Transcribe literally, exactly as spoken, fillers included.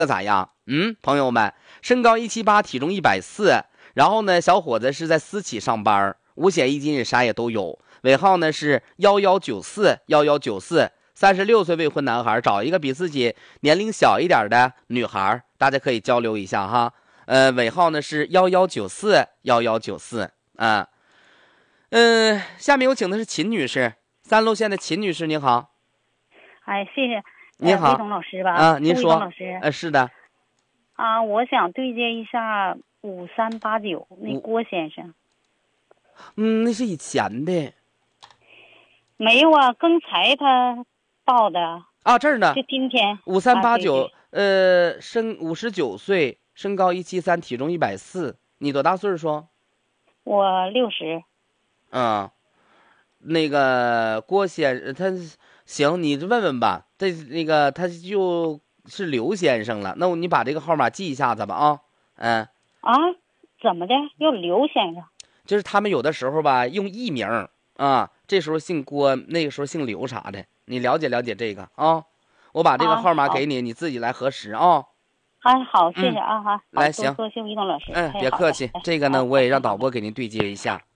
这咋样？嗯，朋友们，身高一七八，体重一百四，然后呢，小伙子是在私企上班，五险一金啥也都有。尾号呢是幺幺九四幺幺九四，三十六岁未婚男孩，找一个比自己年龄小一点的女孩，大家可以交流一下哈。呃，尾号呢是幺幺九四幺幺九四啊。嗯、呃，下面有请的是秦女士，三路线的秦女士，您好。 哎，谢谢。 您好， 魏东老师吧？ 啊，您说。 老师， 呃，是的。 啊，我想对接一下五三八九那郭先生。 嗯，那是以前的。 没有啊，刚才他报的。 啊，这儿呢。 就今天。 五三八九，呃，身五十九岁，身高一七三，体重一百四。你多大岁数？ 我六十。 嗯，那个郭先他行，你问问吧。这那个他就是刘先生了，那你把这个号码记一下子吧啊。嗯。 啊？怎么的？要刘先生？ 就是他们有的时候吧用艺名啊，这时候姓郭，那个时候姓刘啥的，你了解了解这个啊。我把这个号码给你，啊、你自己来核实啊。 哎，好，谢谢啊哈。 来，行， 多谢吴一东老师。 嗯，别客气。这个呢，我也让导播给您对接一下。